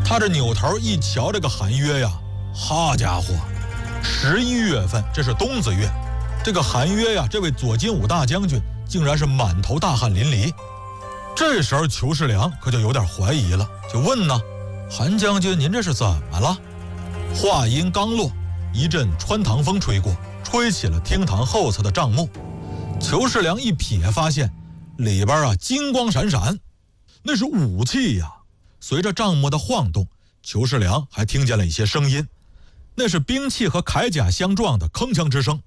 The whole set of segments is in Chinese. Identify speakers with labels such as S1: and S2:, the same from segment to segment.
S1: 他这扭头一瞧这个韩约呀，好家伙，11月份这是冬子月，这个韩约呀，这位左金吾大将军竟然是满头大汗淋漓。这时候裘世良可就有点怀疑了，就问呢，韩将军您这是怎么了？话音刚落，一阵穿堂风吹过，吹起了厅堂后侧的帐幕。裘世良一瞥，发现里边金光闪闪，那是武器呀。随着帐幕的晃动，裘世良还听见了一些声音，那是兵器和铠甲相撞的铿锵之声。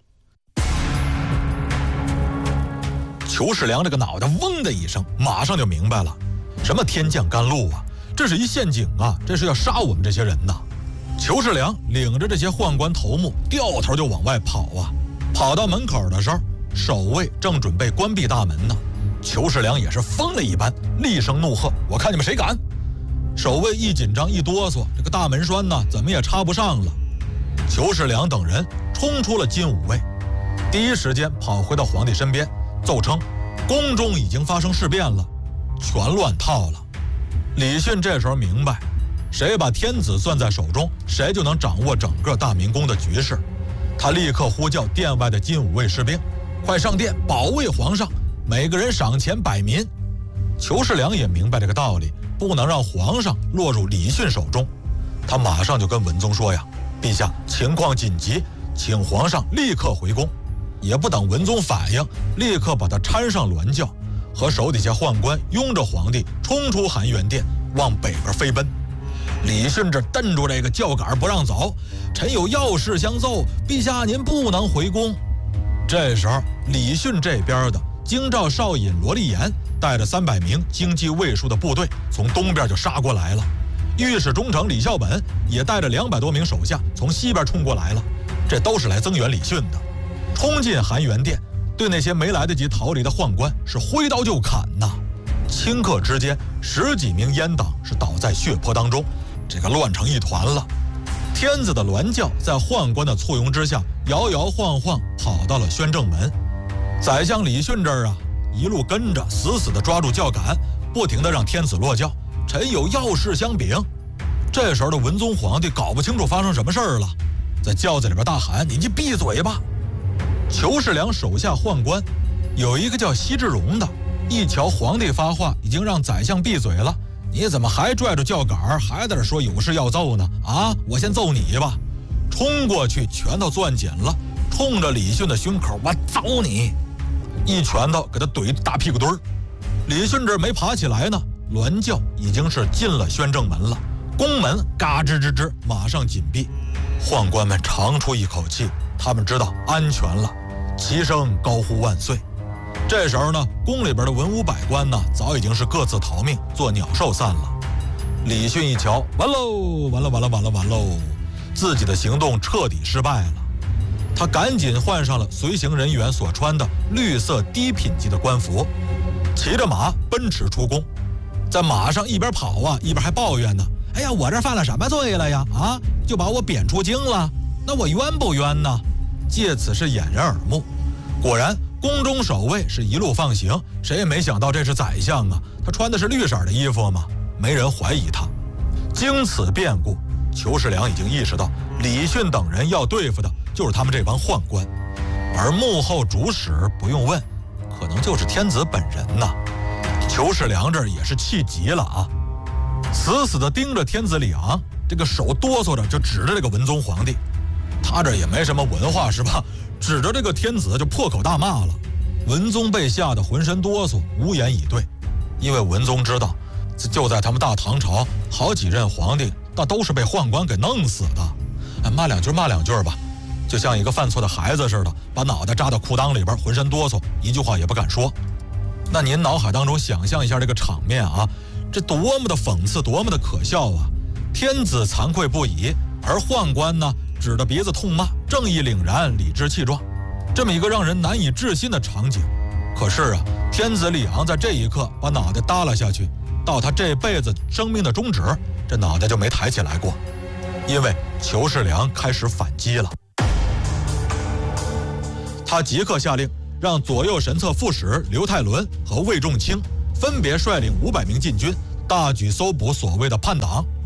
S1: 裘世良这个脑袋嗡的一声，马上就明白了，什么天降甘露啊，这是一陷阱啊，这是要杀我们这些人呐。裘世良领着这些宦官头目掉头就往外跑啊，跑到门口的时候，守卫正准备关闭大门呢。裘世良也是疯了一般，厉声怒喝，我看你们谁敢！守卫一紧张一哆嗦，这个大门栓呢怎么也插不上了。裘世良等人冲出了金吾卫，第一时间跑回到皇帝身边，奏称宫中已经发生事变了，全乱套了。李训这时候明白，谁把天子攥在手中，谁就能掌握整个大明宫的局势。他立刻呼叫殿外的金吾卫士兵，快上殿保卫皇上，每个人赏钱100民。裘世良也明白这个道理，不能让皇上落入李训手中。他马上就跟文宗说呀，陛下，情况紧急，请皇上立刻回宫。也不等文宗反应，立刻把他搀上銮轿，和手底下宦官拥着皇帝冲出含元殿，往北边飞奔。李训这瞪住这个轿杆不让走，臣有要事相奏，陛下您不能回宫。这时候李训这边的京兆少尹罗立言带着300名精骑卫戍的部队从东边就杀过来了，御史中丞李孝本也带着200多名手下从西边冲过来了，这都是来增援李训的。冲进含元殿，对那些没来得及逃离的宦官是挥刀就砍呐。顷刻之间，10几名阉党是倒在血泊当中，这个乱成一团了。天子的銮轿在宦官的簇拥之下摇摇晃晃跑到了宣政门。宰相李训这儿一路跟着，死死地抓住轿杆，不停地让天子落轿，臣有要事相禀。这时候的文宗皇帝搞不清楚发生什么事儿了，在轿子里边大喊，你闭嘴吧。裘世良手下宦官有一个叫西志荣的，一瞧皇帝发话已经让宰相闭嘴了，你怎么还拽住轿杆还在这说有事要奏呢？我先奏你吧。冲过去拳头攥紧了，冲着李训的胸口，我揍你！一拳头给他怼大屁股墩儿。李训这没爬起来呢，銮轿已经是进了宣政门了，宫门嘎吱吱吱马上紧闭。宦官们长出一口气，他们知道安全了，齐声高呼万岁。这时候呢，宫里边的文武百官呢早已经是各自逃命，做鸟兽散了。李训一瞧，完喽，完喽，自己的行动彻底失败了。他赶紧换上了随行人员所穿的绿色低品级的官服，骑着马奔驰出宫。在马上一边跑一边还抱怨呢，哎呀，我这犯了什么罪了呀？就把我贬出京了，那我冤不冤呢？借此是掩人耳目。果然宫中守卫是一路放行，谁也没想到这是宰相他穿的是绿色的衣服嘛，没人怀疑他。经此变故，裘世良已经意识到李训等人要对付的就是他们这帮宦官，而幕后主使不用问，可能就是天子本人呐。裘世良这也是气急了死死地盯着天子李昂，这个手哆嗦着就指着这个文宗皇帝。他这也没什么文化是吧，指着这个天子就破口大骂了。文宗被吓得浑身哆嗦，无言以对。因为文宗知道就在他们大唐朝好几任皇帝那都是被宦官给弄死的。骂两句吧，就像一个犯错的孩子似的，把脑袋扎到裤裆里边，浑身哆嗦，一句话也不敢说。那您脑海当中想象一下这个场面这多么的讽刺，多么的可笑天子惭愧不已，而宦官呢指着鼻子痛骂，正义凛然，理直气壮，这么一个让人难以置信的场景。可是天子李昂在这一刻把脑袋耷拉下去，到他这辈子生命的终止，这脑袋就没抬起来过。因为裘世良开始反击了，他即刻下令让左右神策副使刘泰伦和魏仲卿分别率领500名禁军，大举搜捕所谓的叛党。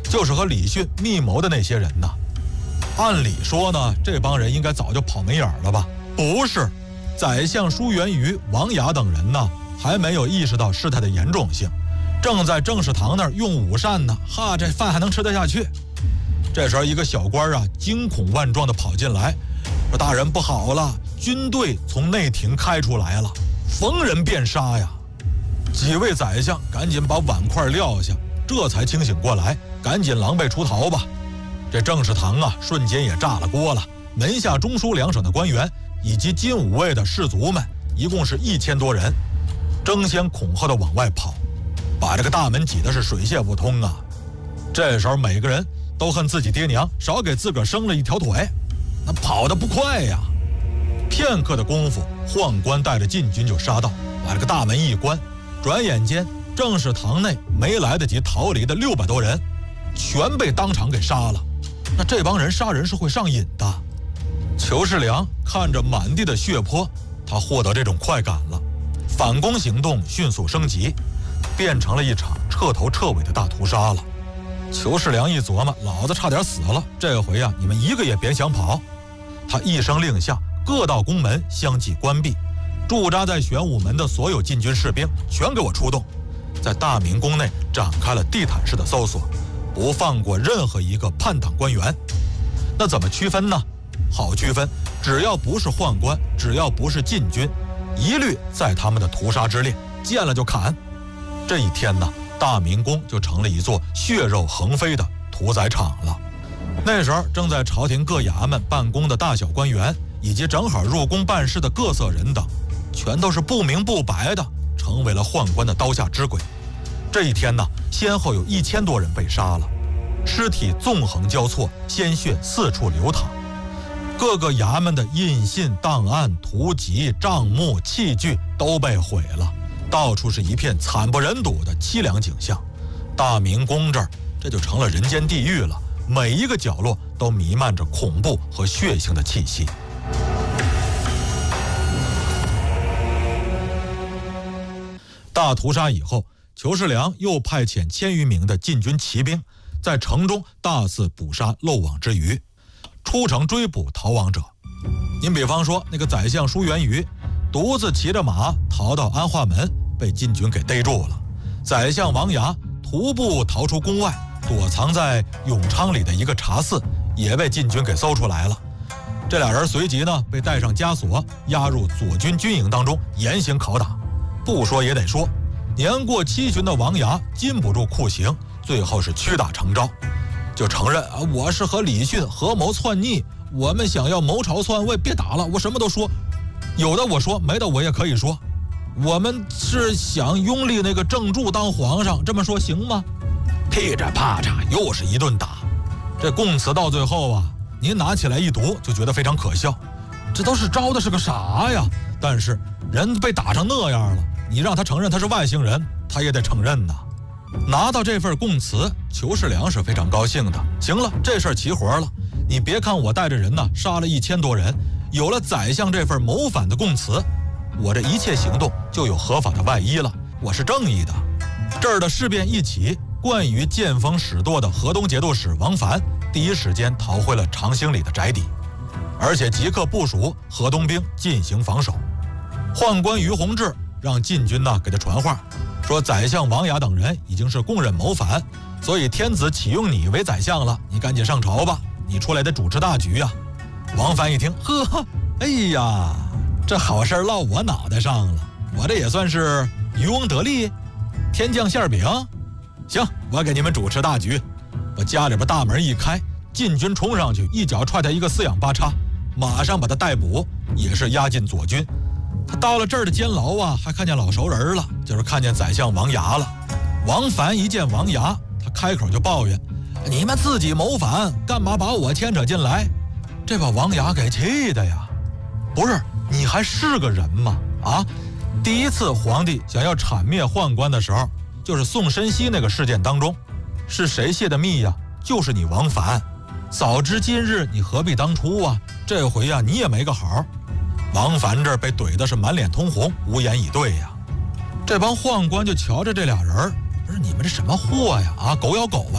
S1: 就是和李迅密谋的那些人呐。按理说呢，这帮人应该早就跑没影了吧？不是，宰相舒元瑜、王雅等人呢，还没有意识到事态的严重性，正在政事堂那儿用午膳呢。哈，这饭还能吃得下去？这时候，一个小官啊，惊恐万状地跑进来，说：“大人不好了，军队从内廷开出来了，逢人便杀呀！”几位宰相赶紧把碗筷撂下，这才清醒过来，赶紧狼狈出逃吧。这政事堂啊，瞬间也炸了锅了。门下中书两省的官员以及金吾卫的士卒们，一共是1000多人，争先恐后的往外跑，把这个大门挤得是水泄不通啊。这时候每个人都恨自己爹娘少给自个儿生了一条腿，那跑得不快呀。片刻的功夫，宦官带着禁军就杀到，把这个大门一关，转眼间政事堂内没来得及逃离的600多人，全被当场给杀了。那这帮人杀人是会上瘾的。裘世良看着满地的血泊，他获得这种快感了。反攻行动迅速升级，变成了一场彻头彻尾的大屠杀了。裘世良一琢磨，老子差点死了，这回啊，你们一个也别想跑。他一声令下，各道宫门相继关闭，驻扎在玄武门的所有禁军士兵全给我出动，在大明宫内展开了地毯式的搜索，不放过任何一个叛党官员。那怎么区分呢？好区分，只要不是宦官，只要不是禁军，一律在他们的屠杀之列，见了就砍。这一天呢，大明宫就成了一座血肉横飞的屠宰场了。那时候正在朝廷各衙门办公的大小官员，以及正好入宫办事的各色人等，全都是不明不白的成为了宦官的刀下之鬼。这一天呢，先后有1000多人被杀了，尸体纵横交错，鲜血四处流淌。各个衙门的印信、档案、图籍、账目、器具都被毁了，到处是一片惨不忍睹的凄凉景象。大明宫这儿，这就成了人间地狱了，每一个角落都弥漫着恐怖和血腥的气息。大屠杀以后，裘世良又派遣1000余名的禁军骑兵，在城中大肆捕杀漏网之鱼，出城追捕逃亡者。您比方说那个宰相舒元瑜，独自骑着马逃到安化门，被禁军给逮住了。宰相王牙徒步逃出宫外，躲藏在永昌里的一个茶肆，也被禁军给搜出来了。这俩人随即呢被带上枷锁，押入左军军营当中严刑拷打。不说也得说，年过70旬的王牙禁不住酷刑，最后是屈打成招，就承认啊，我是和李迅合谋篡逆，我们想要谋朝篡位，别打了，我什么都说，有的我说，没的我也可以说，我们是想拥立那个郑注当皇上，这么说行吗？噼里啪嚓又是一顿打。这供词到最后啊，您拿起来一读就觉得非常可笑，这都是招的是个啥呀？但是人被打成那样了，你让他承认他是外星人，他也得承认呐。拿到这份供词，裘世良是非常高兴的。行了，这事儿齐活了。你别看我带着人呢杀了1000多人，有了宰相这份谋反的供词，我这一切行动就有合法的外衣了，我是正义的。这儿的事变一起，惯于见风使舵的河东节度使王凡第一时间逃回了长兴里的宅邸，而且即刻部署河东兵进行防守。宦官于洪志让禁军呢给他传话，说宰相王雅等人已经是供认谋反，所以天子启用你为宰相了，你赶紧上朝吧，你出来得主持大局啊。王凡一听，呵，哎呀，这好事落我脑袋上了，我这也算是渔翁得利，天降馅饼。行，我给你们主持大局。把家里边大门一开，禁军冲上去，一脚踹他一个四仰八叉，马上把他逮捕，也是押进左军。他到了这儿的监牢啊，还看见老熟人了，就是看见宰相王牙了。王凡一见王牙，他开口就抱怨：“你们自己谋反，干嘛把我牵扯进来？”这把王牙给气的呀！不是，你还是个人吗？啊！第一次皇帝想要铲灭宦官的时候，就是宋申锡那个事件当中，是谁泄的密呀？就是你王凡。早知今日，你何必当初啊？这回呀，你也没个好。王凡这儿被怼的是满脸通红，无言以对呀。这帮宦官就瞧着这俩人，不是你们这什么货呀？啊，狗咬狗